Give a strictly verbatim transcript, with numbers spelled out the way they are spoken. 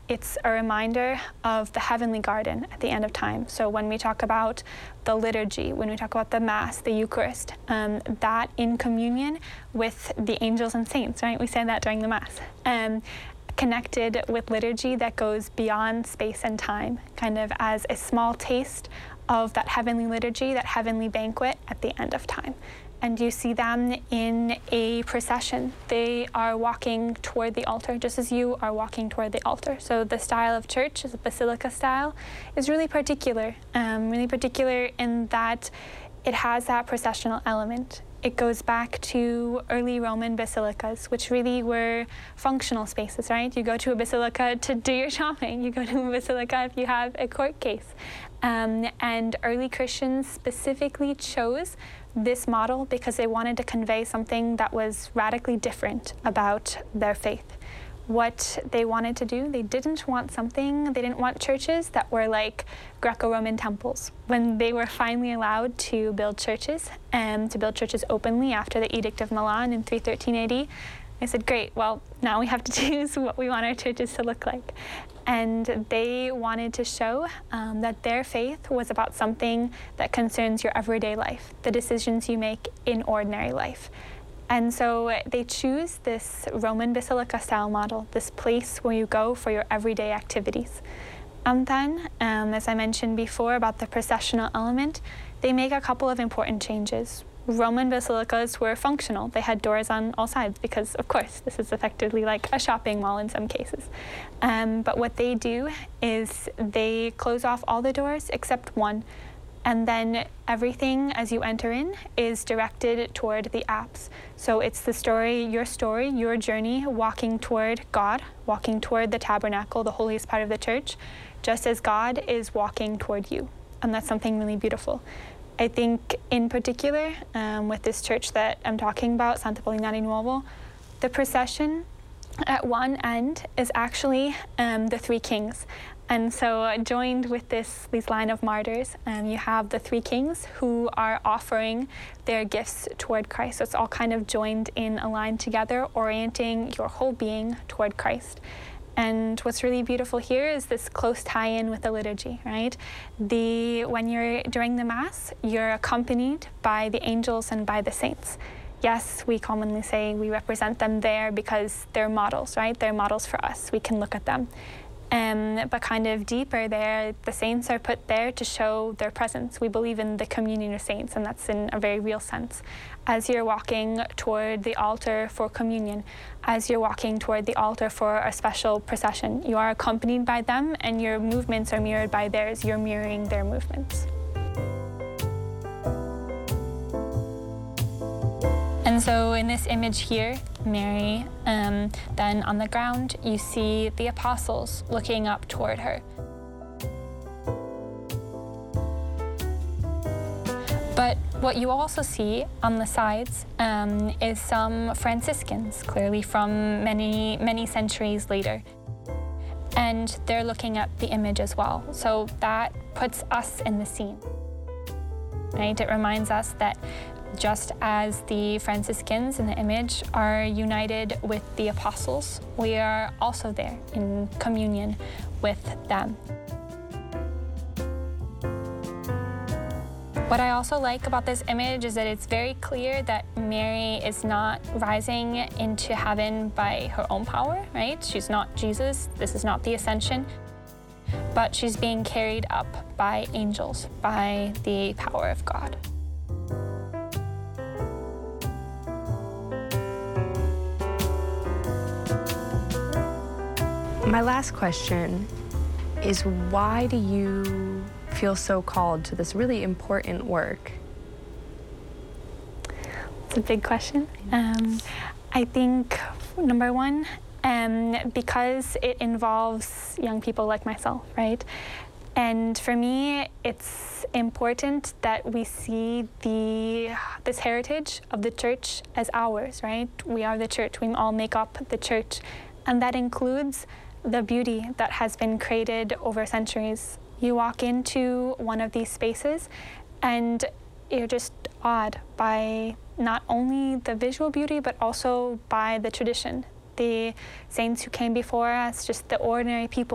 it's a reminder of the heavenly garden at the end of time. So when we talk about the liturgy, when we talk about the Mass, the Eucharist, um, that in communion with the angels and saints, right? We say that during the Mass. Um, connected with liturgy that goes beyond space and time, kind of as a small taste of that heavenly liturgy, that heavenly banquet at the end of time. And you see them in a procession. They are walking toward the altar, just as you are walking toward the altar. So the style of church, is a basilica style, is really particular, um, really particular in that it has that processional element. It goes back to early Roman basilicas, which really were functional spaces, right? You go to a basilica to do your shopping. You go to a basilica if you have a court case. Um, and early Christians specifically chose this model because they wanted to convey something that was radically different about their faith. What they wanted to do, they didn't want something, they didn't want churches that were like Greco-Roman temples. When they were finally allowed to build churches, and to build churches openly after the Edict of Milan in three thirteen A D, they said, great, well, now we have to choose what we want our churches to look like. And they wanted to show um, that their faith was about something that concerns your everyday life, the decisions you make in ordinary life. And so they choose this Roman basilica style model, this place where you go for your everyday activities. And then, um, as I mentioned before about the processional element, they make a couple of important changes. Roman basilicas were functional. They had doors on all sides because, of course, this is effectively like a shopping mall in some cases. Um, but what they do is they close off all the doors except one. And then everything as you enter in is directed toward the apse. So it's the story, your story, your journey, walking toward God, walking toward the tabernacle, the holiest part of the church, just as God is walking toward you. And that's something really beautiful. I think in particular, um, with this church that I'm talking about, Santa Paolina di Nuovo, the procession at one end is actually um, the three kings. And so uh, joined with this these line of martyrs, um, you have the three kings who are offering their gifts toward Christ. So it's all kind of joined in a line together, orienting your whole being toward Christ. And what's really beautiful here is this close tie-in with the liturgy, right? The when you're during the Mass, you're accompanied by the angels and by the saints. Yes, we commonly say we represent them there because they're models, right? They're models for us. We can look at them. Um, but kind of deeper there, the saints are put there to show their presence. We believe in the communion of saints, and that's in a very real sense. As you're walking toward the altar for communion, as you're walking toward the altar for a special procession, you are accompanied by them, and your movements are mirrored by theirs. You're mirroring their movements. And so in this image here, Mary, um, then on the ground, you see the apostles looking up toward her. But what you also see on the sides um, is some Franciscans, clearly from many, many centuries later. And they're looking at the image as well. So that puts us in the scene, right? It reminds us that just as the Franciscans in the image are united with the apostles, we are also there in communion with them. What I also like about this image is that it's very clear that Mary is not rising into heaven by her own power, right? She's not Jesus. This is not the ascension. But she's being carried up by angels, by the power of God. My last question is, why do you feel so called to this really important work? It's a big question. Um, I think, number one, um, because it involves young people like myself, right? And for me, it's important that we see the this heritage of the church as ours, right? We are the church. We all make up the church. And that includes the beauty that has been created over centuries. You walk into one of these spaces and you're just awed by not only the visual beauty, but also by the tradition. The saints who came before us, just the ordinary people